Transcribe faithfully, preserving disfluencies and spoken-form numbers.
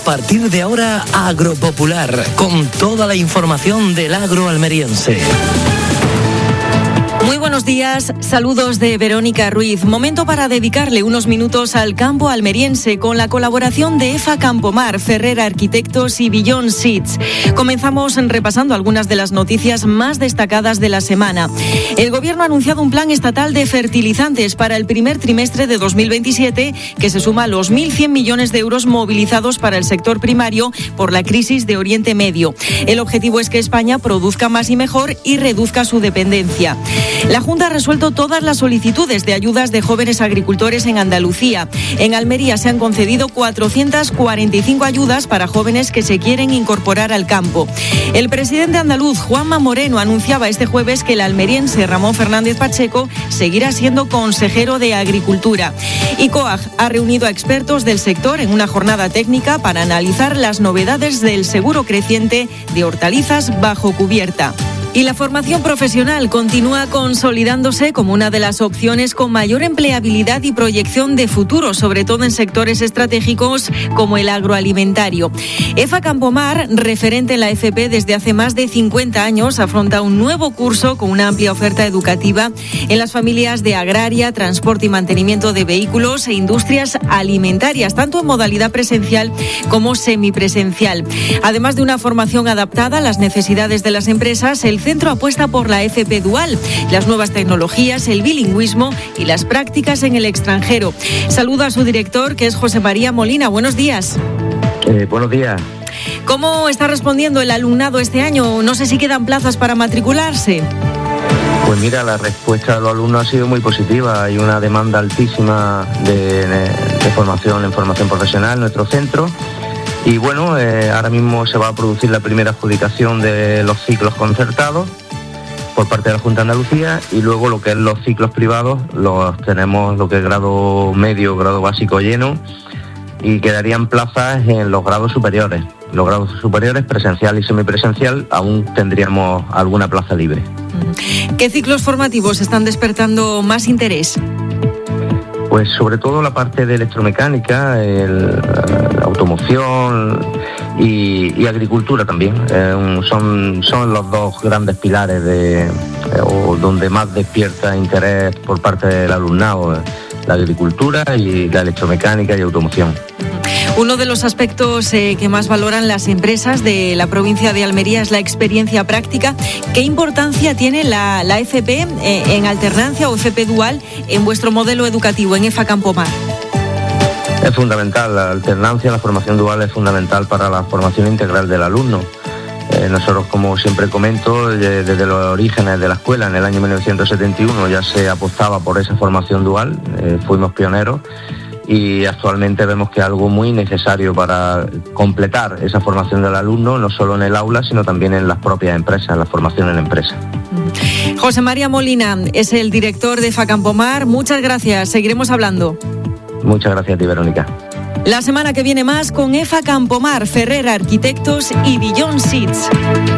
partir de ahora, Agropopular, con toda la información del agro almeriense. Muy buenos días, saludos de Verónica Ruiz. Momento para dedicarle unos minutos al campo almeriense con la colaboración de EFA Campomar, Ferrer Arquitectos y Beyond Seeds. Comenzamos repasando algunas de las noticias más destacadas de la semana. El Gobierno ha anunciado un plan estatal de fertilizantes para el primer trimestre de dos mil veintisiete que se suma a los mil cien millones de euros movilizados para el sector primario por la crisis de Oriente Medio. El objetivo es que España produzca más y mejor y reduzca su dependencia. La Junta ha resuelto todas las solicitudes de ayudas de jóvenes agricultores en Andalucía. En Almería se han concedido cuatrocientas cuarenta y cinco ayudas para jóvenes que se quieren incorporar al campo. El presidente andaluz, Juanma Moreno, anunciaba este jueves que el almeriense Ramón Fernández Pacheco seguirá siendo consejero de Agricultura. Y COAG ha reunido a expertos del sector en una jornada técnica para analizar las novedades del seguro creciente de hortalizas bajo cubierta. Y la formación profesional continúa consolidándose como una de las opciones con mayor empleabilidad y proyección de futuro, sobre todo en sectores estratégicos como el agroalimentario. EFA Campomar, referente en la F P desde hace más de cincuenta años, afronta un nuevo curso con una amplia oferta educativa en las familias de agraria, transporte y mantenimiento de vehículos e industrias alimentarias, tanto en modalidad presencial como semipresencial. Además de una formación adaptada a las necesidades de las empresas, el centro apuesta por la F P dual, las nuevas tecnologías, el bilingüismo y las prácticas en el extranjero. Saludo a su director, que es José María Molina. Buenos días. Eh, buenos días. ¿Cómo está respondiendo el alumnado este año? No sé si quedan plazas para matricularse. Pues mira, la respuesta de los alumnos ha sido muy positiva. Hay una demanda altísima de, de formación en formación profesional en nuestro centro. Y bueno, eh, ahora mismo se va a producir la primera adjudicación de los ciclos concertados por parte de la Junta de Andalucía, y luego lo que es los ciclos privados los tenemos, lo que es grado medio, grado básico lleno, y quedarían plazas en los grados superiores. Los grados superiores, presencial y semipresencial, aún tendríamos alguna plaza libre. ¿Qué ciclos formativos están despertando más interés? Pues sobre todo la parte de electromecánica, el, la automoción y, y agricultura también. Eh, un, son, son los dos grandes pilares de, eh, o donde más despierta interés por parte del alumnado, eh, la agricultura y la electromecánica y automoción. Uno de los aspectos eh, que más valoran las empresas de la provincia de Almería es la experiencia práctica. ¿Qué importancia tiene la, la F P eh, en alternancia o F P dual en vuestro modelo educativo, en EFA Campomar? Es fundamental, la alternancia, la formación dual es fundamental para la formación integral del alumno. Eh, nosotros, como siempre comento, eh, desde los orígenes de la escuela, en el año mil novecientos setenta y uno ya se apostaba por esa formación dual, eh, fuimos pioneros. Y actualmente vemos que es algo muy necesario para completar esa formación del alumno, no solo en el aula, sino también en las propias empresas, la formación en la empresa. José María Molina es el director de EFA Campomar. Muchas gracias, seguiremos hablando. Muchas gracias a ti, Verónica. La semana que viene más con EFA Campomar, Ferrer Arquitectos y Beyond Seeds.